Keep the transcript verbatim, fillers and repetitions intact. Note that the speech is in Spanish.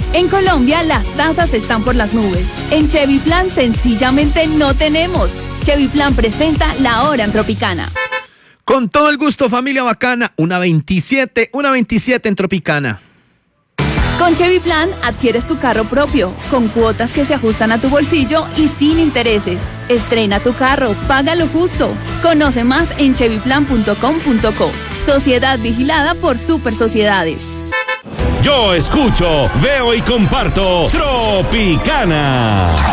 En Colombia las tasas están por las nubes. En Chevy Plan sencillamente no tenemos. Chevy Plan presenta La Hora en Tropicana. Con todo el gusto, familia bacana, una veintisiete, una veintisiete en Tropicana. Con Chevy Plan adquieres tu carro propio, con cuotas que se ajustan a tu bolsillo y sin intereses. Estrena tu carro, paga lo justo. Conoce más en chevy plan punto com punto co. Sociedad vigilada por Super Sociedades. Yo escucho, veo y comparto Tropicana.